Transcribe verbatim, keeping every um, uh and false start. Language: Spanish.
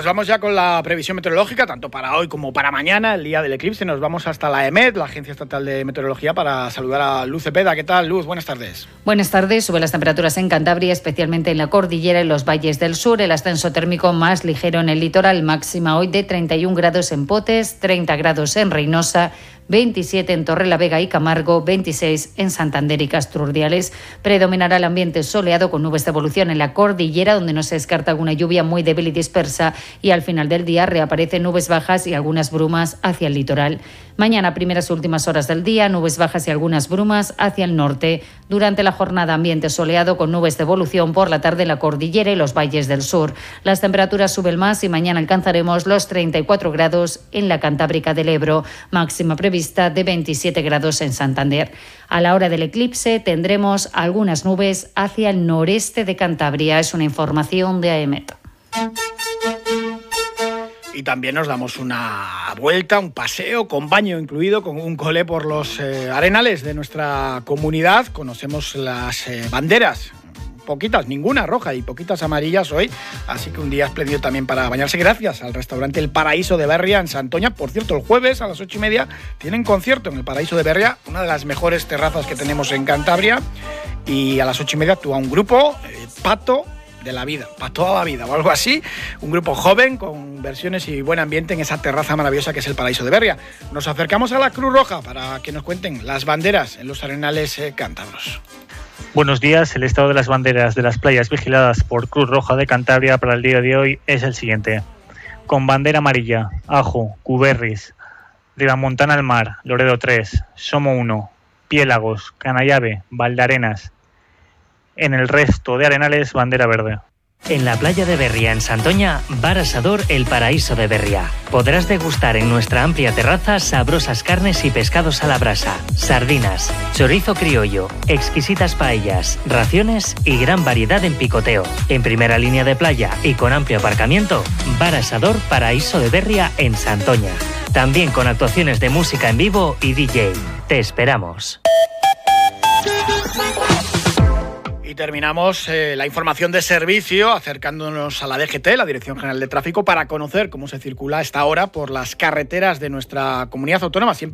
pues vamos ya con la previsión meteorológica, tanto para hoy como para mañana, el día del eclipse. Nos vamos hasta la EMET, la Agencia Estatal de Meteorología, para saludar a Luz Cepeda. ¿Qué tal, Luz? Buenas tardes. Buenas tardes. Suben las temperaturas en Cantabria, especialmente en la cordillera y los valles del sur. El ascenso térmico más ligero en el litoral, máxima hoy de treinta y un grados en Potes, treinta grados en Reynosa, veintisiete en Torrelavega y Camargo, veintiséis en Santander y Castro Urdiales. Predominará el ambiente soleado con nubes de evolución en la cordillera, donde no se descarta alguna lluvia muy débil y dispersa, y al final del día reaparecen nubes bajas y algunas brumas hacia el litoral. Mañana, primeras y últimas horas del día, nubes bajas y algunas brumas hacia el norte. Durante la jornada, ambiente soleado con nubes de evolución por la tarde en la cordillera y los valles del sur. Las temperaturas suben más y mañana alcanzaremos los treinta y cuatro grados en la Cantábrica del Ebro, máxima prevista de veintisiete grados en Santander. A la hora del eclipse tendremos algunas nubes hacia el noreste de Cantabria. Es una información de AEMET. Y también nos damos una vuelta, un paseo con baño incluido, con un colé por los eh, arenales de nuestra comunidad. Conocemos las eh, banderas, poquitas, ninguna roja y poquitas amarillas hoy, así que un día espléndido también para bañarse, gracias al restaurante El Paraíso de Berria en Santoña. Por cierto, el jueves a las ocho y media tienen concierto en El Paraíso de Berria, una de las mejores terrazas que tenemos en Cantabria, y a las ocho y media actúa un grupo, eh, Pato de la Vida, para toda la vida o algo así, un grupo joven con versiones y buen ambiente en esa terraza maravillosa que es El Paraíso de Berria. Nos acercamos a la Cruz Roja para que nos cuenten las banderas en los arenales eh, cántabros. Buenos días. El estado de las banderas de las playas vigiladas por Cruz Roja de Cantabria para el día de hoy es el siguiente. Con bandera amarilla, Ajo, Cuberris, Ribamontana al Mar, Loredo tres, Somo uno, Piélagos, Canallave, Valdearenas. En el resto de arenales, bandera verde. En la playa de Berria, en Santoña, Bar Asador El Paraíso de Berria. Podrás degustar en nuestra amplia terraza sabrosas carnes y pescados a la brasa, sardinas, chorizo criollo, exquisitas paellas, raciones y gran variedad en picoteo. En primera línea de playa y con amplio aparcamiento, Bar Asador Paraíso de Berria en Santoña. También con actuaciones de música en vivo y D J. Te esperamos. Y terminamos eh, la información de servicio acercándonos a la D G T, la Dirección General de Tráfico, para conocer cómo se circula a esta hora por las carreteras de nuestra comunidad autónoma. Siempre